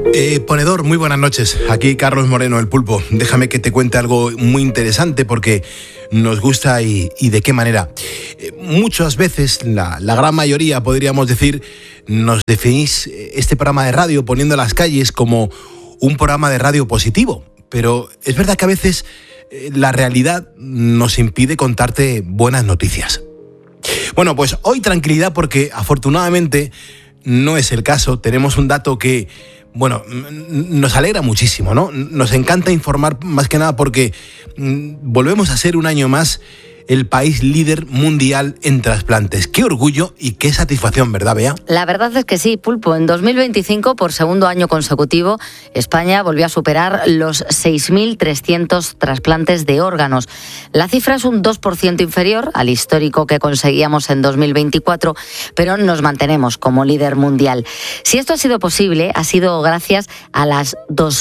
Ponedor, muy buenas noches. Aquí Carlos Moreno, el Pulpo. Déjame que te cuente algo muy interesante porque nos gusta y de qué manera. Muchas veces, la gran mayoría, podríamos decir, nos definís este programa de radio poniendo las calles como un programa de radio positivo. Pero es verdad que a veces la realidad nos impide contarte buenas noticias. Bueno, pues hoy tranquilidad porque afortunadamente no es el caso. Tenemos un dato que, bueno, nos alegra muchísimo, ¿no? Nos encanta informar más que nada porque volvemos a ser un año más el país líder mundial en trasplantes. Qué orgullo y qué satisfacción, ¿verdad, Bea? La verdad es que sí, Pulpo. En 2025, por segundo año consecutivo, España volvió a superar los 6.300 trasplantes de órganos. La cifra es un 2% inferior al histórico que conseguíamos en 2024, pero nos mantenemos como líder mundial. Si esto ha sido posible, ha sido gracias a las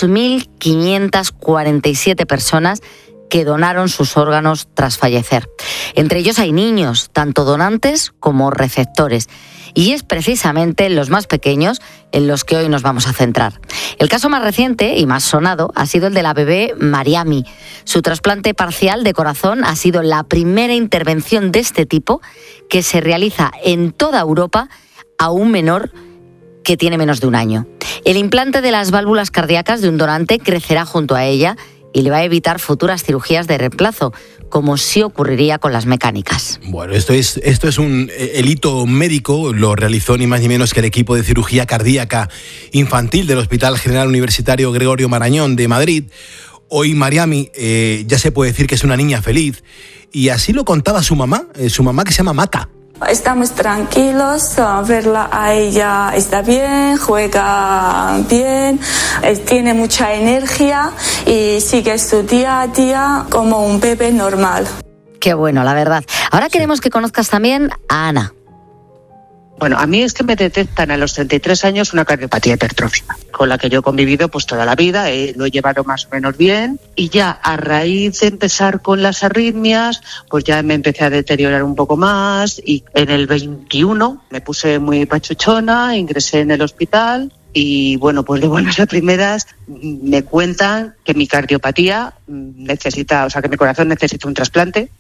2.547 personas que donaron sus órganos tras fallecer. Entre ellos hay niños, tanto donantes como receptores. Y es precisamente los más pequeños en los que hoy nos vamos a centrar. El caso más reciente y más sonado ha sido el de la bebé Mariami. Su trasplante parcial de corazón ha sido la primera intervención de este tipo que se realiza en toda Europa a un menor que tiene menos de un año. El implante de las válvulas cardíacas de un donante crecerá junto a ella y le va a evitar futuras cirugías de reemplazo, como sí ocurriría con las mecánicas. Bueno, esto es el hito médico, lo realizó ni más ni menos que el equipo de cirugía cardíaca infantil del Hospital General Universitario Gregorio Marañón de Madrid. Hoy Mariami ya se puede decir que es una niña feliz, y así lo contaba su mamá que se llama Maca. Estamos tranquilos, verla a ella está bien, juega bien, tiene mucha energía y sigue su día a día como un bebé normal. Qué bueno, la verdad. Ahora queremos que conozcas también a Ana. Bueno, a mí es que me detectan a los 33 años una cardiopatía hipertrófica, con la que yo he convivido pues toda la vida, lo he llevado más o menos bien, y ya a raíz de empezar con las arritmias, pues ya me empecé a deteriorar un poco más, y en el 21 me puse muy pachuchona, ingresé en el hospital, y bueno, pues de buenas a primeras me cuentan que mi cardiopatía que mi corazón necesita un trasplante.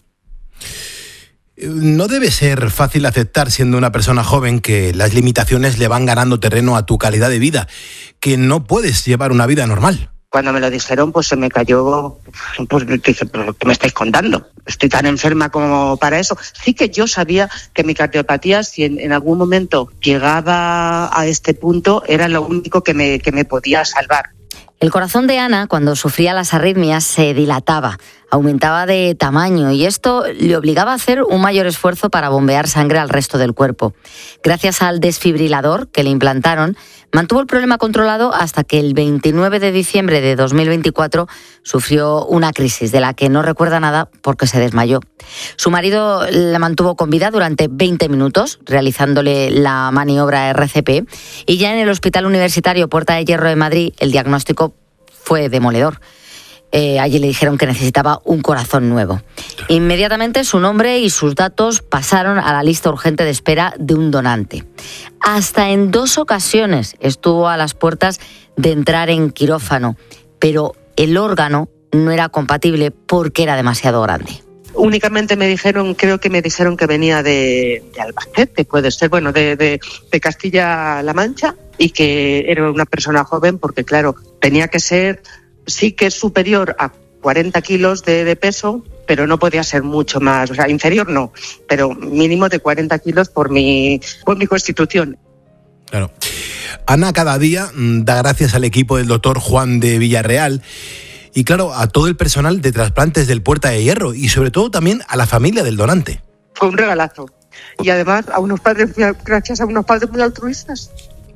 No debe ser fácil aceptar, siendo una persona joven, que las limitaciones le van ganando terreno a tu calidad de vida, que no puedes llevar una vida normal. Cuando me lo dijeron, pues se me cayó, pues dije, ¿pero qué me estáis contando? Estoy tan enferma como para eso. Sí que yo sabía que mi cardiopatía, si en algún momento llegaba a este punto, era lo único que me podía salvar. El corazón de Ana, cuando sufría las arritmias, se dilataba, aumentaba de tamaño, y esto le obligaba a hacer un mayor esfuerzo para bombear sangre al resto del cuerpo. Gracias al desfibrilador que le implantaron, mantuvo el problema controlado hasta que el 29 de diciembre de 2024 sufrió una crisis de la que no recuerda nada porque se desmayó. Su marido la mantuvo con vida durante 20 minutos, realizándole la maniobra RCP, y ya en el Hospital Universitario Puerta de Hierro de Madrid el diagnóstico fue demoledor. Allí le dijeron que necesitaba un corazón nuevo. Inmediatamente su nombre y sus datos pasaron a la lista urgente de espera de un donante. Hasta en 2 ocasiones estuvo a las puertas de entrar en quirófano, pero el órgano no era compatible porque era demasiado grande. Únicamente creo que me dijeron que venía de Albacete, puede ser, bueno, de Castilla-La Mancha, y que era una persona joven porque, claro, tenía que ser, sí que es superior a 40 kilos de peso, pero no podía ser mucho más, o sea, inferior no, pero mínimo de 40 kilos por mi constitución. Claro. Ana cada día da gracias al equipo del doctor Juan de Villarreal y, claro, a todo el personal de trasplantes del Puerta de Hierro y sobre todo también a la familia del donante. Fue un regalazo. Y además gracias a unos padres muy altruistas.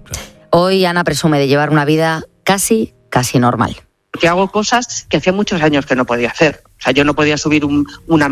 Hoy Ana presume de llevar una vida casi normal. Que hago cosas que hacía muchos años que no podía hacer. O sea, yo no podía subir una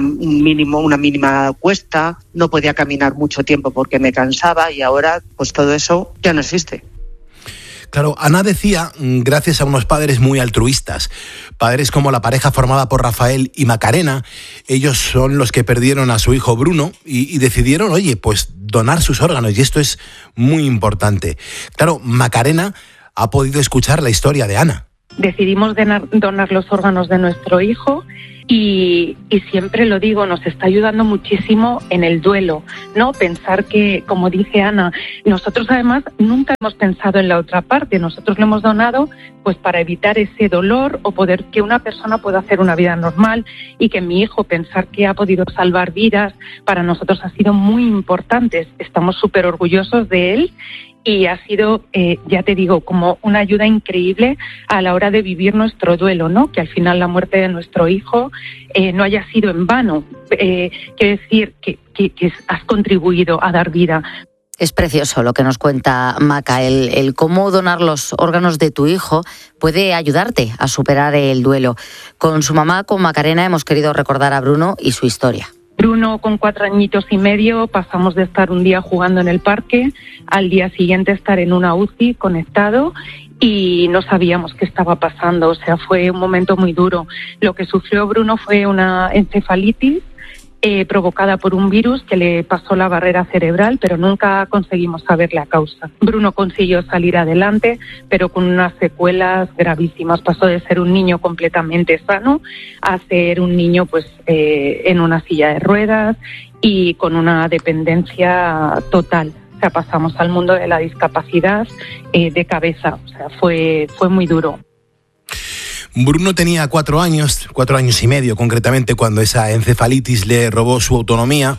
mínima cuesta, no podía caminar mucho tiempo porque me cansaba, y ahora pues todo eso ya no existe. Claro, Ana decía, gracias a unos padres muy altruistas, padres como la pareja formada por Rafael y Macarena. Ellos son los que perdieron a su hijo Bruno y decidieron, donar sus órganos, y esto es muy importante. Claro, Macarena ha podido escuchar la historia de Ana. Decidimos donar los órganos de nuestro hijo y siempre lo digo, nos está ayudando muchísimo en el duelo, ¿no? Pensar que, como dice Ana, nosotros además nunca hemos pensado en la otra parte, nosotros lo hemos donado pues para evitar ese dolor o poder que una persona pueda hacer una vida normal y que mi hijo pensar que ha podido salvar vidas, para nosotros ha sido muy importante, estamos súper orgullosos de él. Y ha sido, ya te digo, como una ayuda increíble a la hora de vivir nuestro duelo, ¿no? Que al final la muerte de nuestro hijo no haya sido en vano. Quiere decir que has contribuido a dar vida. Es precioso lo que nos cuenta Maca, el cómo donar los órganos de tu hijo puede ayudarte a superar el duelo. Con su mamá, con Macarena, hemos querido recordar a Bruno y su historia. Bruno, con 4 añitos y medio, pasamos de estar un día jugando en el parque al día siguiente estar en una UCI conectado y no sabíamos qué estaba pasando, o sea, fue un momento muy duro. Lo que sufrió Bruno fue una encefalitis provocada por un virus que le pasó la barrera cerebral, pero nunca conseguimos saber la causa. Bruno consiguió salir adelante, pero con unas secuelas gravísimas. Pasó de ser un niño completamente sano a ser un niño pues en una silla de ruedas y con una dependencia total. O sea, pasamos al mundo de la discapacidad de cabeza. O sea, fue muy duro. Bruno tenía 4 años y medio concretamente, cuando esa encefalitis le robó su autonomía.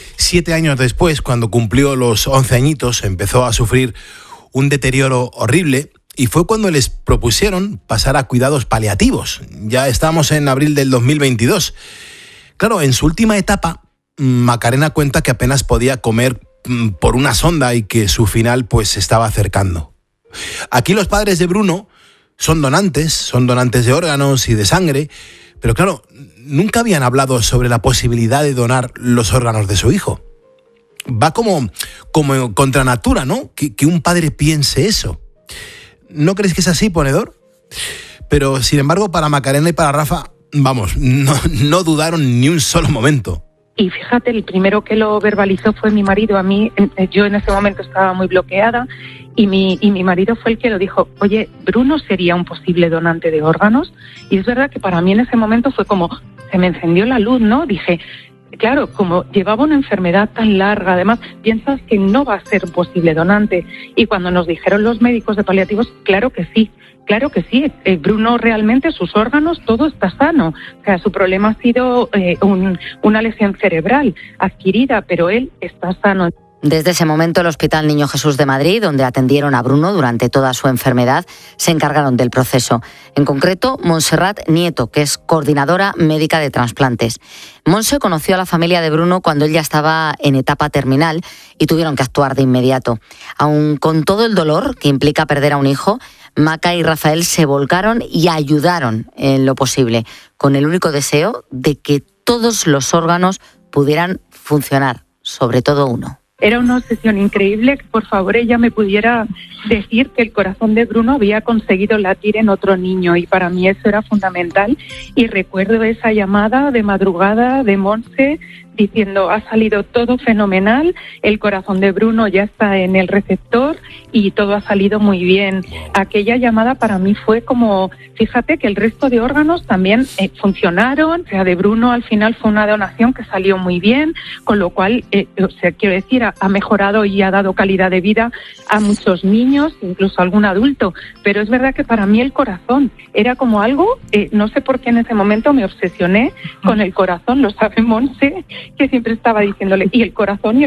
7 años después, cuando cumplió los 11 añitos, empezó a sufrir un deterioro horrible y fue cuando les propusieron pasar a cuidados paliativos. Ya estamos en abril del 2022. Claro, en su última etapa, Macarena cuenta que apenas podía comer por una sonda y que su final pues se estaba acercando. Aquí los padres de Bruno son donantes de órganos y de sangre, pero claro, nunca habían hablado sobre la posibilidad de donar los órganos de su hijo. Va como contra natura, ¿no? Que un padre piense eso. ¿No crees que es así, ponedor? Pero, sin embargo, para Macarena y para Rafa, vamos, no dudaron ni un solo momento. Y fíjate, el primero que lo verbalizó fue mi marido. A mí, yo en ese momento estaba muy bloqueada y mi marido fue el que lo dijo. Oye, ¿Bruno sería un posible donante de órganos? Y es verdad que para mí en ese momento fue como, se me encendió la luz, ¿no? Dije, claro, como llevaba una enfermedad tan larga, además, piensas que no va a ser un posible donante. Y cuando nos dijeron los médicos de paliativos, claro que sí. Claro que sí, Bruno realmente, sus órganos, todo está sano. O sea, su problema ha sido una lesión cerebral adquirida, pero él está sano. Desde ese momento, el Hospital Niño Jesús de Madrid, donde atendieron a Bruno durante toda su enfermedad, se encargaron del proceso. En concreto, Montserrat Nieto, que es coordinadora médica de trasplantes. Monse conoció a la familia de Bruno cuando él ya estaba en etapa terminal y tuvieron que actuar de inmediato. Aun con todo el dolor que implica perder a un hijo, Maca y Rafael se volcaron y ayudaron en lo posible, con el único deseo de que todos los órganos pudieran funcionar, sobre todo uno. Era una obsesión increíble que por favor ella me pudiera decir que el corazón de Bruno había conseguido latir en otro niño, y para mí eso era fundamental. Y recuerdo esa llamada de madrugada de Monse diciendo, ha salido todo fenomenal, el corazón de Bruno ya está en el receptor y todo ha salido muy bien. Aquella llamada para mí fue como, fíjate que el resto de órganos también funcionaron, o sea, de Bruno al final fue una donación que salió muy bien, con lo cual, quiero decir, ha mejorado y ha dado calidad de vida a muchos niños, incluso a algún adulto, pero es verdad que para mí el corazón era como algo, no sé por qué en ese momento me obsesioné con el corazón, lo sabe Monse, que siempre estaba diciéndole, y el corazón.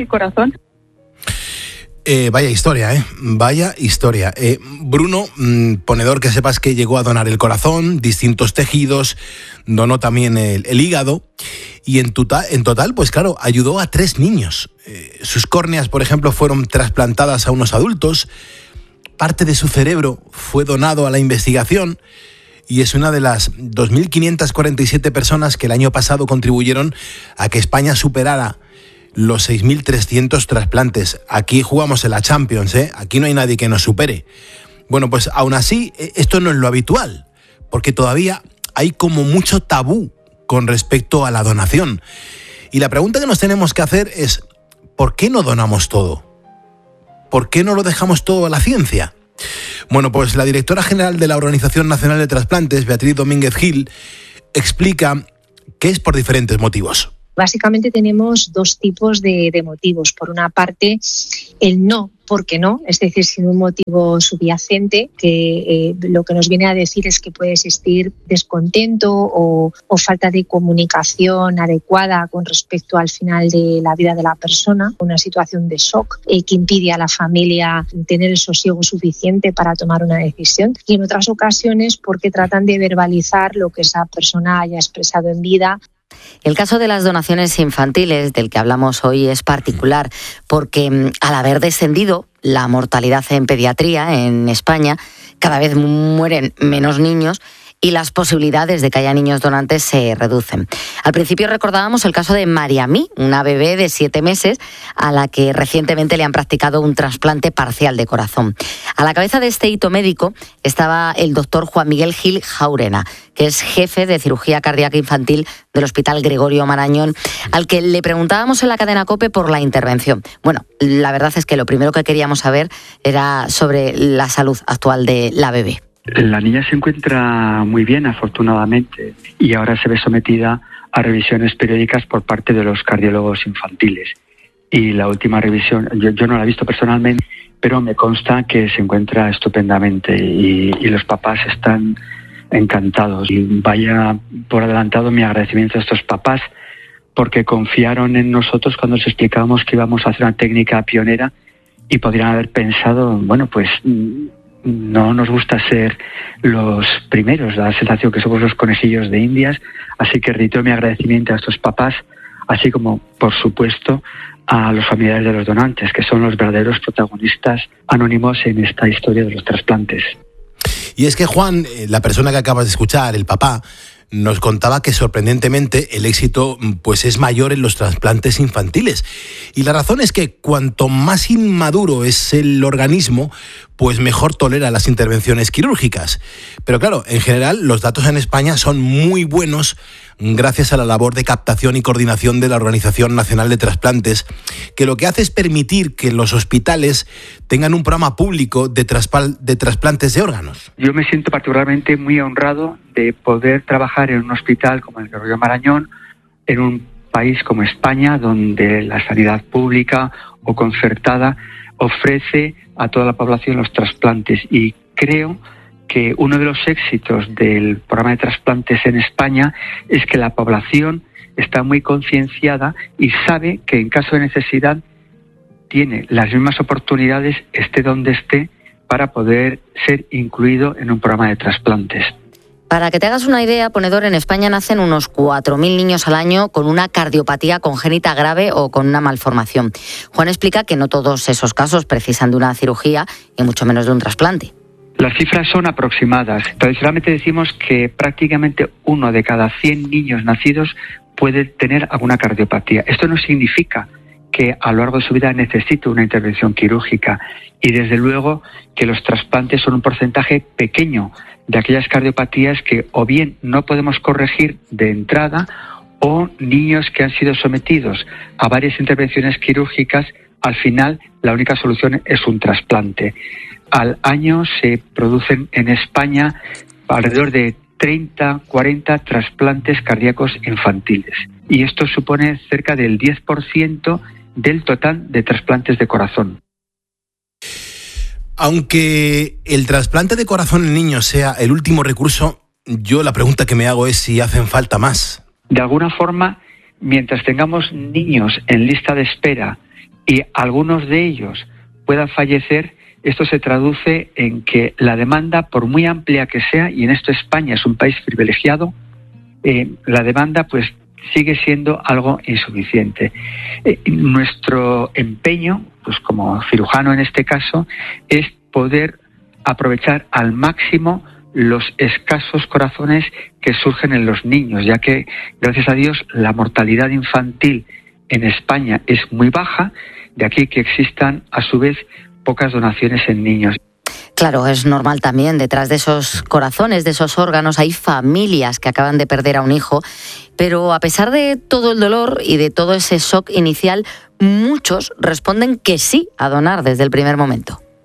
Vaya historia, vaya historia. Bruno, ponedor, que sepas que llegó a donar el corazón, distintos tejidos, donó también el hígado y en total, pues claro, ayudó a 3 niños. Sus córneas, por ejemplo, fueron trasplantadas a unos adultos, parte de su cerebro fue donado a la investigación y es una de las 2.547 personas que el año pasado contribuyeron a que España superara los 6.300 trasplantes. Aquí jugamos en la Champions, aquí no hay nadie que nos supere. Bueno, pues aún así, esto no es lo habitual, porque todavía hay como mucho tabú con respecto a la donación. Y la pregunta que nos tenemos que hacer es, ¿por qué no donamos todo? ¿Por qué no lo dejamos todo a la ciencia? Bueno, pues la directora general de la Organización Nacional de Trasplantes, Beatriz Domínguez Gil, explica que es por diferentes motivos. Básicamente tenemos dos tipos de motivos. Por una parte, el no, porque no, es decir, sin un motivo subyacente, que lo que nos viene a decir es que puede existir descontento o falta de comunicación adecuada con respecto al final de la vida de la persona, una situación de shock que impide a la familia tener el sosiego suficiente para tomar una decisión. Y en otras ocasiones porque tratan de verbalizar lo que esa persona haya expresado en vida. El caso de las donaciones infantiles del que hablamos hoy es particular porque al haber descendido la mortalidad en pediatría en España, cada vez mueren menos niños y las posibilidades de que haya niños donantes se reducen. Al principio recordábamos el caso de Mariamí, una bebé de 7 meses a la que recientemente le han practicado un trasplante parcial de corazón. A la cabeza de este hito médico estaba el doctor Juan Miguel Gil Jaurena, que es jefe de cirugía cardíaca infantil del Hospital Gregorio Marañón, al que le preguntábamos en la cadena COPE por la intervención. Bueno, la verdad es que lo primero que queríamos saber era sobre la salud actual de la bebé. La niña se encuentra muy bien, afortunadamente, y ahora se ve sometida a revisiones periódicas por parte de los cardiólogos infantiles. Y la última revisión, yo no la he visto personalmente, pero me consta que se encuentra estupendamente y los papás están encantados. Y vaya por adelantado mi agradecimiento a estos papás, porque confiaron en nosotros cuando les explicábamos que íbamos a hacer una técnica pionera y podrían haber pensado, bueno, pues no nos gusta ser los primeros, da la sensación que somos los conejillos de Indias, así que reitero mi agradecimiento a estos papás, así como, por supuesto, a los familiares de los donantes, que son los verdaderos protagonistas anónimos en esta historia de los trasplantes. Y es que Juan, la persona que acabas de escuchar, el papá, nos contaba que sorprendentemente el éxito pues es mayor en los trasplantes infantiles. Y la razón es que cuanto más inmaduro es el organismo, pues mejor tolera las intervenciones quirúrgicas. Pero claro, en general los datos en España son muy buenos gracias a la labor de captación y coordinación de la Organización Nacional de Trasplantes, que lo que hace es permitir que los hospitales tengan un programa público de trasplantes de órganos. Yo me siento particularmente muy honrado de poder trabajar en un hospital como el Gregorio Marañón, en un país como España, donde la sanidad pública o concertada ofrece a toda la población los trasplantes. Y creo que uno de los éxitos del programa de trasplantes en España es que la población está muy concienciada y sabe que en caso de necesidad tiene las mismas oportunidades, esté donde esté, para poder ser incluido en un programa de trasplantes. Para que te hagas una idea, Ponedor, en España nacen unos 4.000 niños al año con una cardiopatía congénita grave o con una malformación. Juan explica que no todos esos casos precisan de una cirugía y mucho menos de un trasplante. Las cifras son aproximadas. Tradicionalmente decimos que prácticamente 1 de cada 100 niños nacidos puede tener alguna cardiopatía. Esto no significa que a lo largo de su vida necesite una intervención quirúrgica, y desde luego que los trasplantes son un porcentaje pequeño de aquellas cardiopatías que o bien no podemos corregir de entrada, o niños que han sido sometidos a varias intervenciones quirúrgicas, al final la única solución es un trasplante. Al año se producen en España alrededor de 30, 40 trasplantes cardíacos infantiles, y esto supone cerca del 10% del total de trasplantes de corazón. Aunque el trasplante de corazón en niños sea el último recurso, yo la pregunta que me hago es si hacen falta más. De alguna forma, mientras tengamos niños en lista de espera y algunos de ellos puedan fallecer, esto se traduce en que la demanda, por muy amplia que sea, y en esto España es un país privilegiado, la demanda pues sigue siendo algo insuficiente. Nuestro empeño, pues como cirujano en este caso, es poder aprovechar al máximo los escasos corazones que surgen en los niños, ya que, gracias a Dios, la mortalidad infantil en España es muy baja, de aquí que existan, a su vez, pocas donaciones en niños. Claro, es normal también, detrás de esos corazones, de esos órganos, hay familias que acaban de perder a un hijo, pero a pesar de todo el dolor y de todo ese shock inicial, muchos responden que sí a donar desde el primer momento.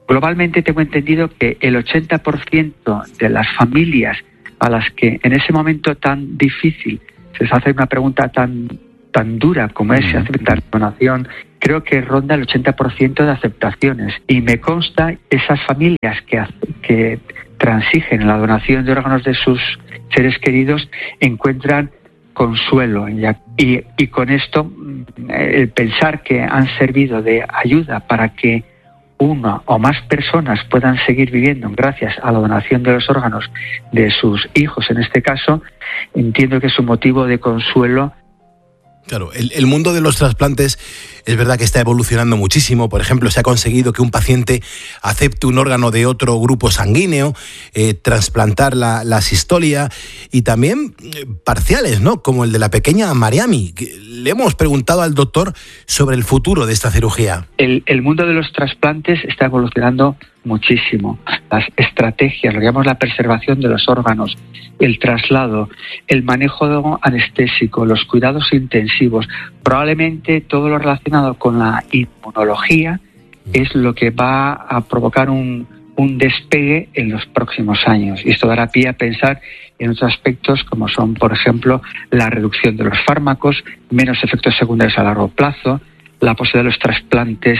Globalmente tengo entendido que el 80% de las familias a las que en ese momento tan difícil se les hace una pregunta tan dura como es si aceptar donación, creo que ronda el 80% de aceptaciones. Y me consta esas familias que transigen en la donación de órganos de sus seres queridos encuentran consuelo. Y con esto, el pensar que han servido de ayuda para que una o más personas puedan seguir viviendo gracias a la donación de los órganos de sus hijos, en este caso, entiendo que es un motivo de consuelo. Claro, el mundo de los trasplantes es verdad que está evolucionando muchísimo. Por ejemplo, se ha conseguido que un paciente acepte un órgano de otro grupo sanguíneo, trasplantar la sistolia y también parciales, ¿no? Como el de la pequeña Mariami. Le hemos preguntado al doctor sobre el futuro de esta cirugía. El mundo de los trasplantes está evolucionando muchísimo. Las estrategias, lo que llamamos la preservación de los órganos, el traslado, el manejo anestésico, los cuidados intensivos, probablemente todo lo relacionado con la inmunología es lo que va a provocar un despegue en los próximos años. Y esto dará pie a pensar en otros aspectos como son, por ejemplo, la reducción de los fármacos, menos efectos secundarios a largo plazo, la posibilidad de los trasplantes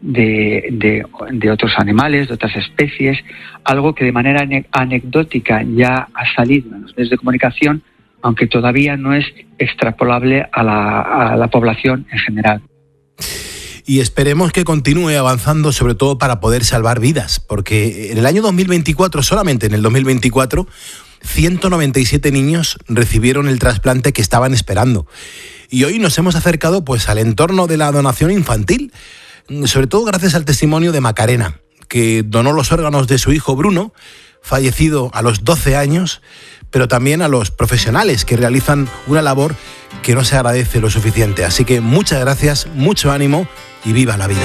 de otros animales, de otras especies, algo que de manera anecdótica ya ha salido en los medios de comunicación, aunque todavía no es extrapolable a la población en general. Y esperemos que continúe avanzando, sobre todo para poder salvar vidas, porque en el año 2024, solamente en el 2024, 197 niños recibieron el trasplante que estaban esperando. Y hoy nos hemos acercado pues al entorno de la donación infantil, sobre todo gracias al testimonio de Macarena, que donó los órganos de su hijo Bruno, fallecido a los 12 años, pero también a los profesionales que realizan una labor que no se agradece lo suficiente. Así que muchas gracias, mucho ánimo y viva la vida.